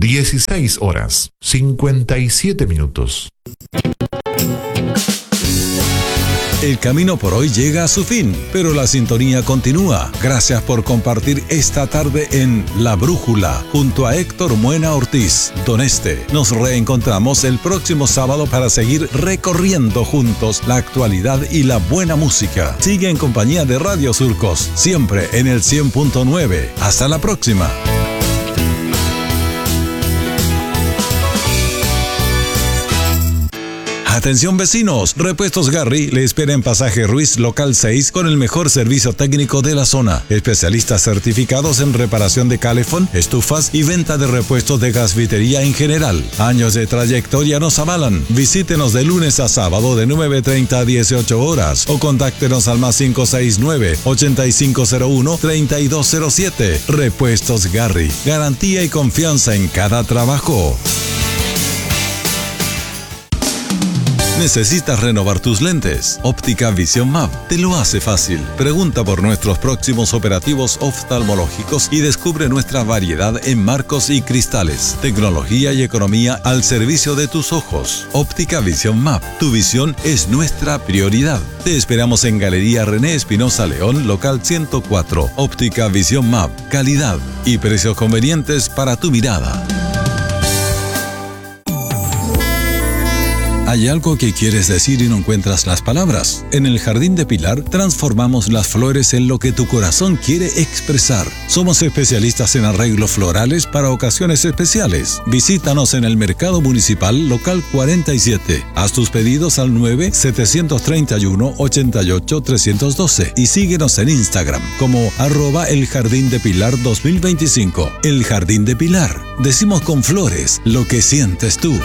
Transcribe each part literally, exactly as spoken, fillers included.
dieciséis horas, cincuenta y siete minutos. El camino por hoy llega a su fin, pero la sintonía continúa. Gracias por compartir esta tarde en La Brújula, junto a Héctor Muena Ortiz. Don Este, nos reencontramos el próximo sábado para seguir recorriendo juntos la actualidad y la buena música. Sigue en compañía de Radio Surcos, siempre en el cien punto nueve. Hasta la próxima. Atención vecinos, Repuestos Garry le espera en Pasaje Ruiz Local seis con el mejor servicio técnico de la zona. Especialistas certificados en reparación de calefón, estufas y venta de repuestos de gasvitería en general. Años de trayectoria nos avalan. Visítenos de lunes a sábado de nueve treinta a dieciocho horas o contáctenos al más cinco seis nueve, ocho cinco cero uno, tres dos cero siete. Repuestos Garry, garantía y confianza en cada trabajo. ¿Necesitas renovar tus lentes? Óptica Vision Map te lo hace fácil. Pregunta por nuestros próximos operativos oftalmológicos y descubre nuestra variedad en marcos y cristales. Tecnología y economía al servicio de tus ojos. Óptica Vision Map. Tu visión es nuestra prioridad. Te esperamos en Galería René Espinosa León, local ciento cuatro. Óptica Vision Map. Calidad y precios convenientes para tu mirada. ¿Hay algo que quieres decir y no encuentras las palabras? En el Jardín de Pilar transformamos las flores en lo que tu corazón quiere expresar. Somos especialistas en arreglos florales para ocasiones especiales. Visítanos en el Mercado Municipal Local cuarenta y siete. Haz tus pedidos al nueve siete tres uno, ocho ocho tres uno dos y síguenos en Instagram como arroba el Jardín de Pilar dos mil veinticinco. El Jardín de Pilar. Decimos con flores lo que sientes tú.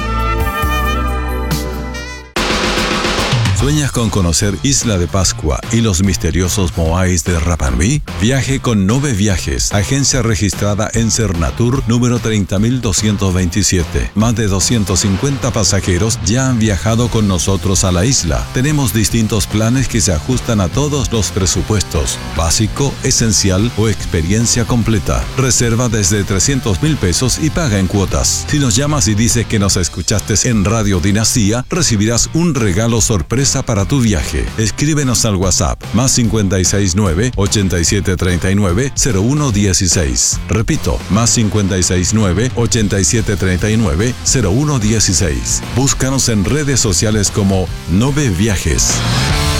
¿Sueñas con conocer Isla de Pascua y los misteriosos moais de Rapa Nui? Viaje con Nove Viajes, agencia registrada en Cernatur número treinta mil doscientos veintisiete. Más de doscientos cincuenta pasajeros ya han viajado con nosotros a la isla. Tenemos distintos planes que se ajustan a todos los presupuestos: básico, esencial o experiencia completa. Reserva desde trescientos mil pesos y paga en cuotas. Si nos llamas y dices que nos escuchaste en Radio Dinastía, recibirás un regalo sorpresa para tu viaje. Escríbenos al WhatsApp más cinco seis nueve, ocho siete tres nueve, cero uno uno seis. Repito, más cinco seis nueve, ocho siete tres nueve, cero uno uno seis. Búscanos en redes sociales como Nove Viajes.